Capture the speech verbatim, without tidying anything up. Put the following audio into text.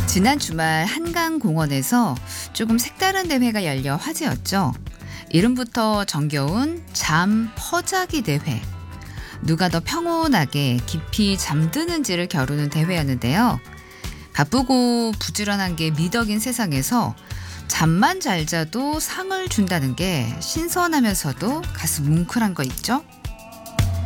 지난 주말 한강공원에서 조금 색다른 대회가 열려 화제였죠. 이름부터 정겨운 잠 퍼자기 대회. 누가 더 평온하게 깊이 잠드는지를 겨루는 대회였는데요. 바쁘고 부지런한 게 미덕인 세상에서 잠만 잘 자도 상을 준다는 게 신선하면서도 가슴 뭉클한 거 있죠?